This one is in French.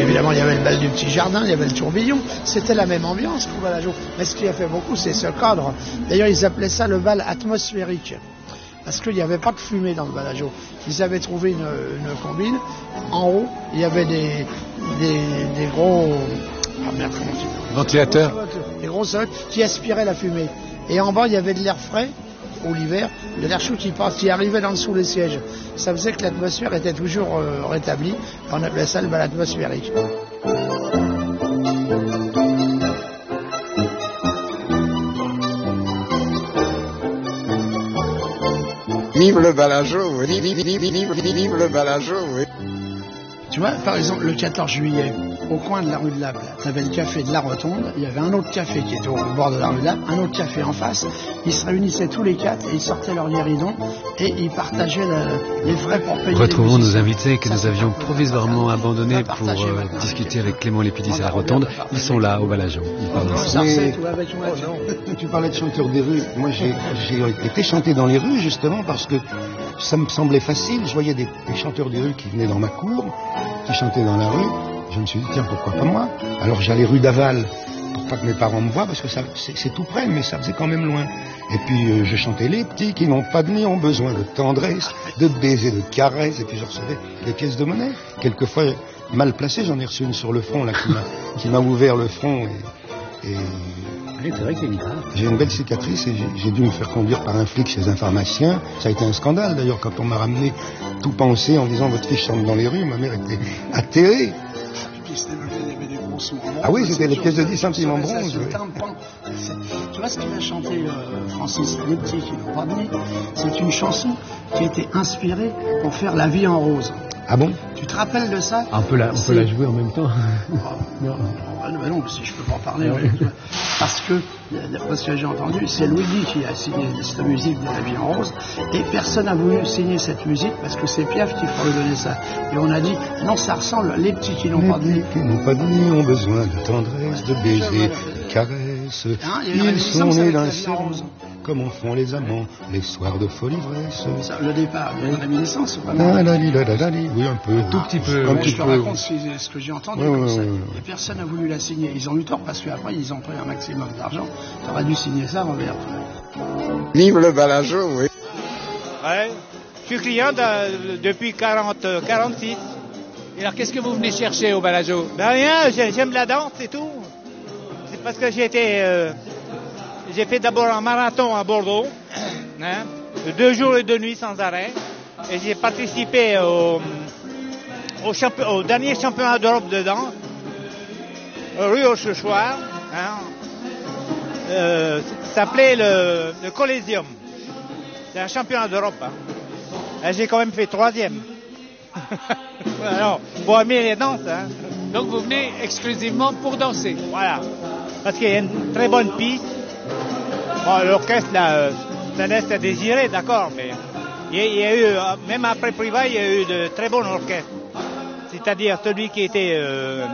évidemment, il y avait le bal du petit jardin, il y avait le tourbillon. C'était la même ambiance pour Balajo. Mais ce qui a fait beaucoup, c'est ce cadre. D'ailleurs, ils appelaient ça le bal atmosphérique. Parce qu'il n'y avait pas de fumée dans le Balajo. Ils avaient trouvé une combine. En haut, il y avait des gros... Ah merde, comment tu dis ? Ventilateurs. Des gros sols qui aspiraient la fumée. Et en bas, il y avait de l'air frais, au l'hiver, de l'air chaud qui arrivait dans dessous des sièges. Ça faisait que l'atmosphère était toujours rétablie. On appelait ça le bal atmosphérique. Vive le Balajo, vive le Balajo, oui. Tu vois, par exemple, le 14 juillet, au coin de la rue de Lappe, tu avais le café de la Rotonde, il y avait un autre café qui était au bord de la rue de Lappe, un autre café en face. Ils se réunissaient tous les quatre et ils sortaient leur guéridon et ils partageaient les frais pour payer. Retrouvons nos invités que nous avions provisoirement abandonnés pour discuter avec Clément Lépidis à la Rotonde. Ils sont là au Balajo. Tu parlais de chanteurs des rues. Moi, j'ai été chanter dans les rues justement parce que ça me semblait facile. Je voyais des chanteurs des rues qui venaient dans ma cour, qui chantaient dans la rue. Je me suis dit, tiens, pourquoi pas moi? Alors j'allais rue d'Aval pour pas que mes parents me voient, parce que c'est tout près, mais ça faisait quand même loin. Et puis je chantais les petits qui n'ont pas de nez ont besoin de tendresse, de baisers, de caresses. Et puis je recevais des pièces de monnaie. Quelquefois mal placées, j'en ai reçu une sur le front là qui m'a ouvert le front. Et oui, c'est vrai qu'il y a j'ai une belle cicatrice et j'ai dû me faire conduire par un flic chez un pharmacien. Ça a été un scandale d'ailleurs quand on m'a ramené tout pensé en disant votre fille chante dans les rues. Ma mère était atterrée. Ah oui, c'était les pièces de 10 centimes en bronze. Oui. Tu vois ce qu'il a chanté Francis, Les petits qui n'ont pas de nez, c'est une chanson qui a été inspirée pour faire La vie en rose. Ah bon? Tu te rappelles de ça? On peut la jouer en même temps. Non, si je peux pas en parler. Ouais. Parce que, d'après ce que j'ai entendu, c'est Louis Guy qui a signé cette musique de La vie en rose, et personne n'a voulu signer cette musique parce que c'est Piaf qui faut donner ça. Et on a dit, non, ça ressemble, les petits qui n'ont pas de nez. Les petits qui n'ont pas de nez ont besoin de tendresse, de baisers, de caresses. Ils sont nés d'un rose. Comme en font les amants, les soirs de folie ivresse. Le départ, il y a une réminiscence, ou pas? Oui, un peu. Tout petit peu. Je te raconte ce que j'ai entendu comme ça. Et personne n'a voulu la signer. Ils ont eu tort parce qu'après, ils ont pris un maximum d'argent. Tu aurais dû signer ça, Robert. Vive le Balajo, oui. Ouais, je suis client depuis 46. Et alors, qu'est-ce que vous venez chercher au Balajo? Ben rien, j'aime la danse et tout. C'est parce que j'ai fait d'abord un marathon à Bordeaux, hein, de 2 jours et 2 nuits sans arrêt. Et j'ai participé au dernier championnat d'Europe de danse, rue au Chouchoir. Hein, ça s'appelait le Coliseum. C'est un championnat d'Europe. Hein. Et j'ai quand même fait 3e. Alors, pour aimer les danses. Hein. Donc vous venez exclusivement pour danser? Voilà. Parce qu'il y a une très bonne piste. Bon, l'orchestre, là, ça laisse à désirer, d'accord, mais il y a eu, même après Privat, il y a eu de très bons orchestres. C'est-à-dire celui qui était